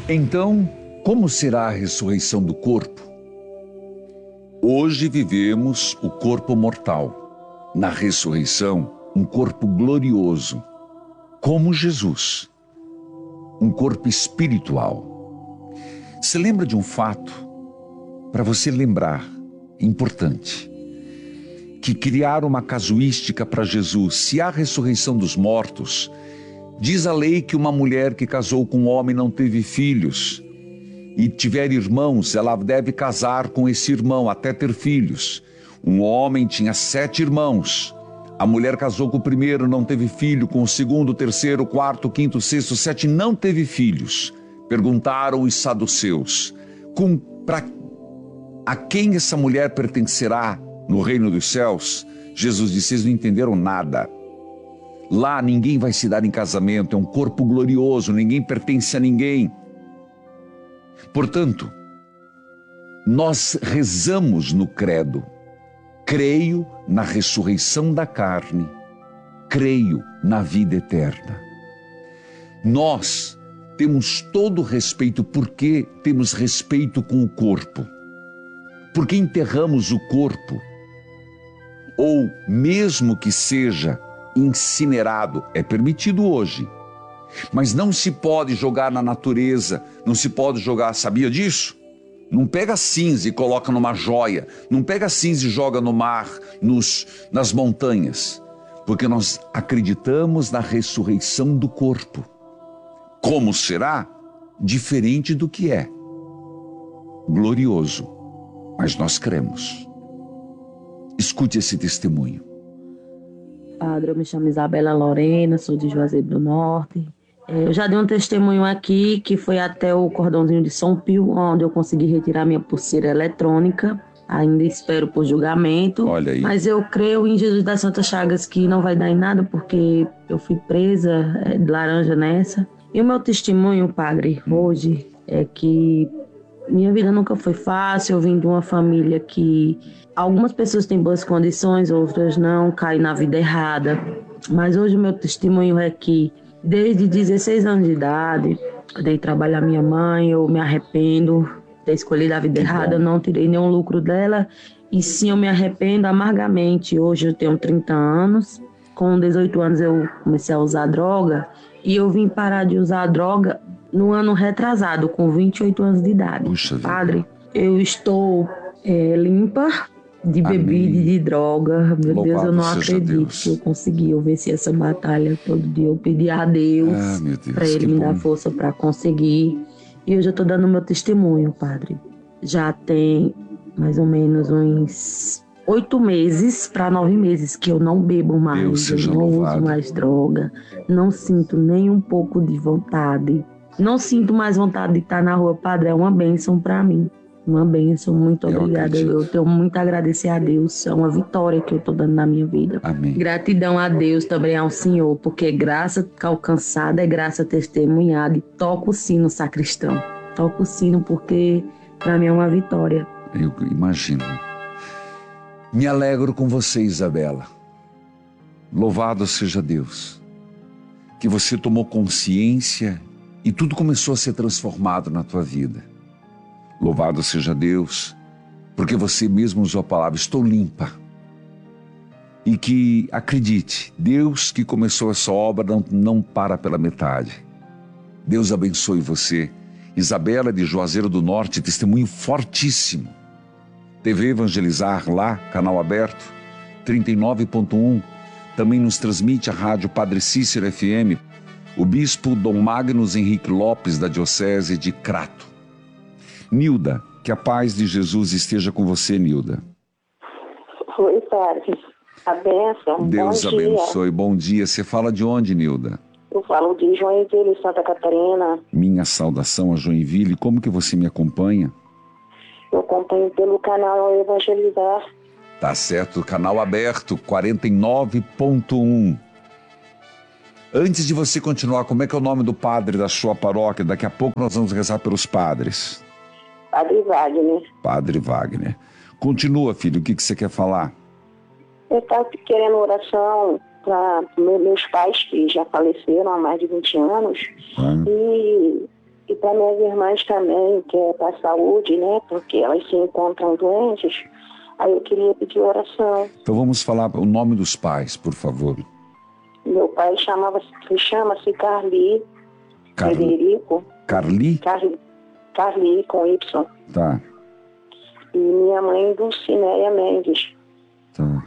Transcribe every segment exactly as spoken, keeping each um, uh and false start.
Então, como será a ressurreição do corpo? Hoje vivemos o corpo mortal. Na ressurreição, um corpo glorioso, como Jesus. Um corpo espiritual. Se lembra de um fato, para você lembrar, importante, que criaram uma casuística para Jesus. Se há ressurreição dos mortos, diz a lei que uma mulher que casou com um homem não teve filhos e tiver irmãos, ela deve casar com esse irmão até ter filhos. Um homem tinha sete irmãos. A mulher casou com o primeiro, não teve filho, com o segundo, terceiro, quarto, quinto, sexto, sete, não teve filhos. Perguntaram os saduceus, com, pra, a quem essa mulher pertencerá no reino dos céus? Jesus disse, vocês não entenderam nada. Lá ninguém vai se dar em casamento, é um corpo glorioso, ninguém pertence a ninguém. Portanto, nós rezamos no credo, creio na ressurreição da carne, creio na vida eterna. Nós temos todo o respeito, porque temos respeito com o corpo, porque enterramos o corpo, ou mesmo que seja incinerado, é permitido hoje, mas não se pode jogar na natureza, não se pode jogar, sabia disso? Não pega cinza e coloca numa joia, não pega cinza e joga no mar, nos, nas montanhas, porque nós acreditamos na ressurreição do corpo. Como será? Diferente do que é. Glorioso, mas nós cremos. Escute esse testemunho. Padre, eu me chamo Isabela Lorena, sou de Juazeiro do Norte. Eu já dei um testemunho aqui, que foi até o cordãozinho de São Pio, onde eu consegui retirar minha pulseira eletrônica. Ainda espero por julgamento. Olha aí. Mas eu creio em Jesus das Santas Chagas que não vai dar em nada, porque eu fui presa é, de laranja nessa. E o meu testemunho, padre, hoje, é que minha vida nunca foi fácil. Eu vim de uma família que algumas pessoas têm boas condições, outras não, caem na vida errada. Mas hoje o meu testemunho é que desde dezesseis anos de idade, eu dei trabalho à minha mãe, eu me arrependo de ter escolhido a vida errada, eu não tirei nenhum lucro dela, e sim, eu me arrependo amargamente. Hoje eu tenho trinta anos, com dezoito anos eu comecei a usar droga, e eu vim parar de usar droga no ano retrasado, com vinte e oito anos de idade. Puxa Padre, eu estou é, limpa de bebida e de droga. Meu Louvado Deus, eu não seja acredito Deus. que eu consegui. Eu venci essa batalha todo dia. Eu pedi a Deus, Ah, meu Deus, para Ele que me bom. dar força para conseguir. E hoje eu estou dando meu testemunho, padre. Já tem mais ou menos uns oito meses para nove meses que eu não bebo mais. Deus seja eu não louvado. uso mais droga. Não sinto nem um pouco de vontade. Não sinto mais vontade de estar na rua, padre. É uma bênção para mim. Uma bênção, muito Eu obrigada. acredito. Eu tenho muito a agradecer a Deus. É uma vitória que eu estou dando na minha vida. Amém. Gratidão a Deus, também ao Senhor, porque graça alcançada é graça testemunhada. E toca o sino, sacristão. Toca o sino porque para mim é uma vitória. Eu imagino. Me alegro com você, Isabela. Louvado seja Deus. Que você tomou consciência e tudo começou a ser transformado na tua vida. Louvado seja Deus, porque você mesmo usou a palavra, estou limpa. E que, acredite, Deus que começou essa obra não, não para pela metade. Deus abençoe você. Isabela de Juazeiro do Norte, testemunho fortíssimo. T V Evangelizar lá, canal aberto, trinta e nove ponto um. Também nos transmite a rádio Padre Cícero F M, o bispo Dom Magnus Henrique Lopes, da Diocese de Crato. Nilda, que a paz de Jesus esteja com você, Nilda. Oi, padre. A bênção. Deus Bom dia. abençoe. Bom dia. Você fala de onde, Nilda? Eu falo de Joinville, Santa Catarina. Minha saudação a Joinville. Como que você me acompanha? Eu acompanho pelo canal Evangelizar. Tá certo, canal aberto, quarenta e nove ponto um. Antes de você continuar, como é que é o nome do padre da sua paróquia? Daqui a pouco nós vamos rezar pelos padres. Padre Wagner. Padre Wagner. Continua, filho, o que, que você quer falar? Eu estava querendo oração para meus pais, que já faleceram há mais de vinte anos. Hum. E E para minhas irmãs também, que é para a saúde, né? Porque elas se encontram doentes. Aí eu queria pedir oração. Então vamos falar o nome dos pais, por favor. Meu pai chamava, chama-se Carli Car... Frederico. Carli? Carli, Carli com Y. Tá. E minha mãe, Dulcinéia Mendes. Tá.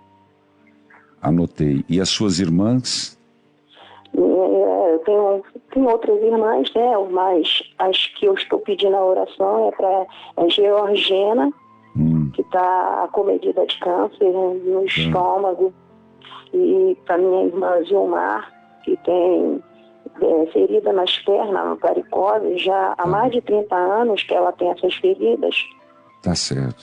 Anotei. E as suas irmãs? Eu tenho, tenho outras irmãs, né? Mas as que eu estou pedindo a oração é para a Georgina, hum. que está acomedida de câncer no estômago. E para minha irmã Gilmar, que tem é, ferida nas pernas, varicose, já há mais de trinta anos que ela tem essas feridas. Tá certo.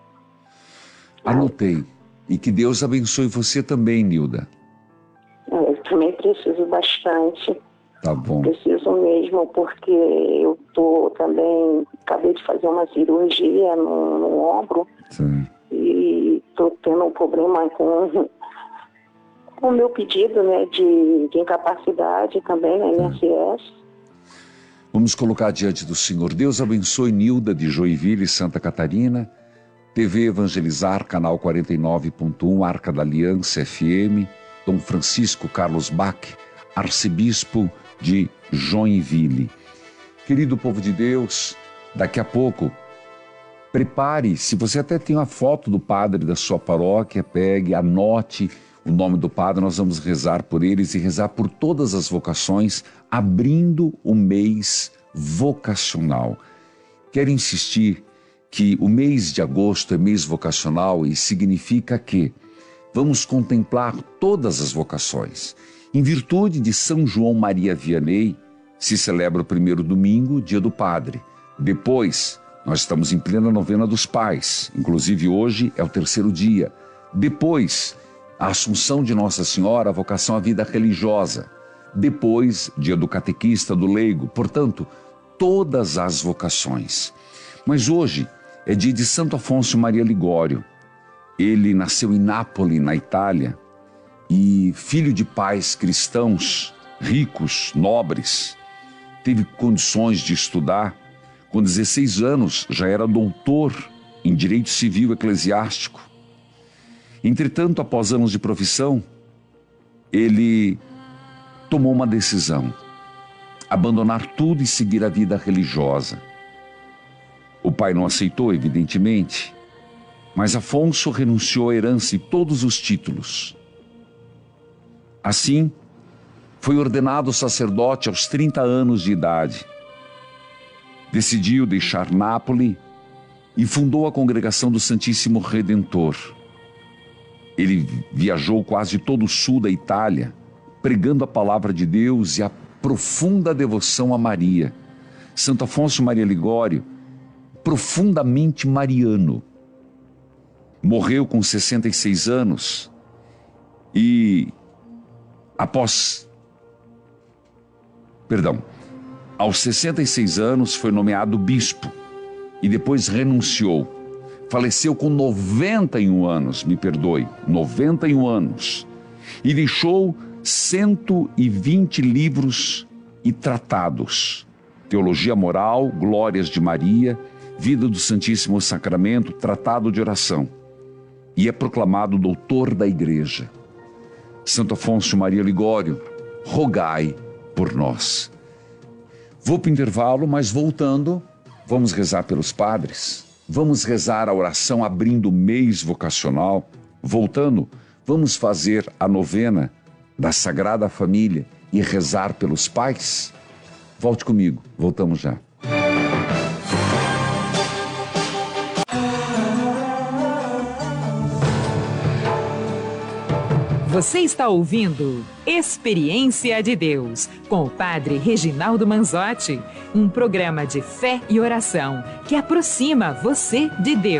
Anotei. E que Deus abençoe você também, Nilda. Eu também preciso bastante. Tá bom. Preciso mesmo, porque eu tô também, acabei de fazer uma cirurgia no, no ombro. Sim. E tô tendo um problema com com o meu pedido, né, de, de incapacidade também na I N S S. Vamos colocar diante do Senhor. Deus abençoe Nilda de Joinville, Santa Catarina. T V Evangelizar, canal quarenta e nove ponto um, Arca da Aliança F M. Dom Francisco Carlos Bach, arcebispo de Joinville. Querido povo de Deus, daqui a pouco, prepare, se você até tem uma foto do padre da sua paróquia, pegue, anote o nome do padre, nós vamos rezar por eles e rezar por todas as vocações, abrindo o mês vocacional. Quero insistir que o mês de agosto é mês vocacional e significa que vamos contemplar todas as vocações. Em virtude de São João Maria Vianney, se celebra o primeiro domingo, dia do Padre. Depois, nós estamos em plena novena dos pais, inclusive hoje é o terceiro dia. Depois, a Assunção de Nossa Senhora, a vocação à vida religiosa. Depois, dia do catequista, do leigo. Portanto, todas as vocações. Mas hoje é dia de Santo Afonso Maria Ligório. Ele nasceu em Nápoles, na Itália, e filho de pais cristãos, ricos, nobres, teve condições de estudar. Com dezesseis anos, já era doutor em Direito Civil Eclesiástico. Entretanto, após anos de profissão, ele tomou uma decisão: abandonar tudo e seguir a vida religiosa. O pai não aceitou, evidentemente, mas Afonso renunciou à herança e todos os títulos. Assim, foi ordenado sacerdote aos trinta anos de idade. Decidiu deixar Nápoles e fundou a Congregação do Santíssimo Redentor. Ele viajou quase todo o sul da Itália, pregando a palavra de Deus e a profunda devoção a Maria. Santo Afonso Maria Ligório, profundamente mariano. Morreu com sessenta e seis anos e, após, perdão, aos sessenta e seis anos foi nomeado bispo e depois renunciou. Faleceu com noventa e um anos, me perdoe, noventa e um anos. E deixou cento e vinte livros e tratados. Teologia Moral, Glórias de Maria, Vida do Santíssimo Sacramento, Tratado de Oração. E é proclamado doutor da Igreja. Santo Afonso Maria Ligório, rogai por nós. Vou para o intervalo, mas voltando, vamos rezar pelos padres. Vamos rezar a oração abrindo o mês vocacional. Voltando, vamos fazer a novena da Sagrada Família e rezar pelos pais. Volte comigo, voltamos já. Você está ouvindo Experiência de Deus, com o Padre Reginaldo Manzotti, um programa de fé e oração que aproxima você de Deus.